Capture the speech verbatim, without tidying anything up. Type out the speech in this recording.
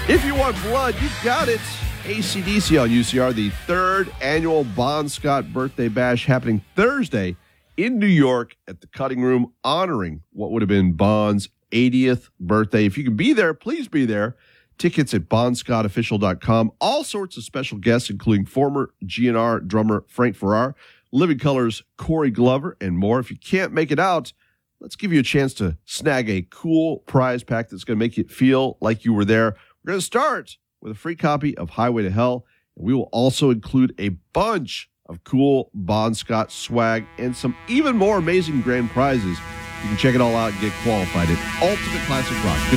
If you want blood, you got it. A C D C on U C R, the third annual Bon Scott Birthday Bash happening Thursday in New York at the Cutting Room, honoring what would have been Bon's eightieth birthday. If you can be there, please be there. Tickets at bon scott official dot com. All sorts of special guests, including former G N R drummer Frank Farrar, Living Colour's Corey Glover, and more. If you can't make it out, let's give you a chance to snag a cool prize pack that's going to make you feel like you were there. We're going to start with a free copy of Highway to Hell, and we will also include a bunch of cool Bon Scott swag and some even more amazing grand prizes. You can check it all out and get qualified at Ultimate Classic Rock.